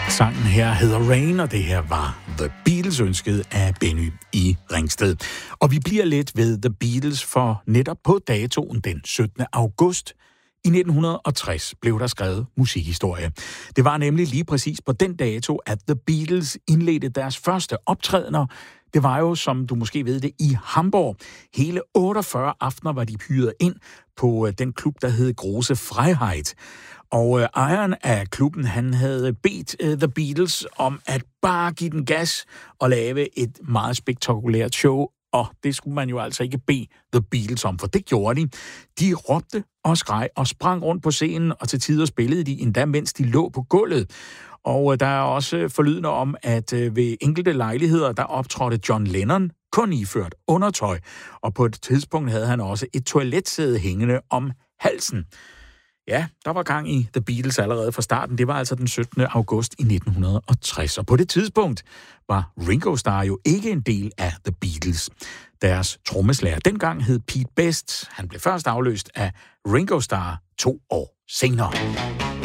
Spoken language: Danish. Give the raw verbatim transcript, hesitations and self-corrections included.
Sangen her hedder Rain, og det her var The Beatles, ønsket af Benny i Ringsted. Og vi bliver lidt ved The Beatles, for netop på datoen den syttende august i nitten tres blev der skrevet musikhistorie. Det var nemlig lige præcis på den dato, at The Beatles indledte deres første optrædener. Det var jo, som du måske ved det, i Hamburg. Hele otteogfyrre aftener var de hyret ind på den klub, der hed Große Freiheit. Og øh, ejeren af klubben, han havde bedt øh, The Beatles om at bare give den gas og lave et meget spektakulært show. Og det skulle man jo altså ikke bede The Beatles om, for det gjorde de. De råbte og skreg og sprang rundt på scenen, og til tider spillede de endda, mens de lå på gulvet. Og øh, der er også forlydende om, at øh, ved enkelte lejligheder, der optrådte John Lennon kun iført undertøj. Og på et tidspunkt havde han også et toiletsæde hængende om halsen. Ja, der var gang i The Beatles allerede fra starten. Det var altså den syttende august i nitten tres. Og på det tidspunkt var Ringo Starr jo ikke en del af The Beatles. Deres trommeslager dengang hed Pete Best. Han blev først afløst af Ringo Starr to år senere.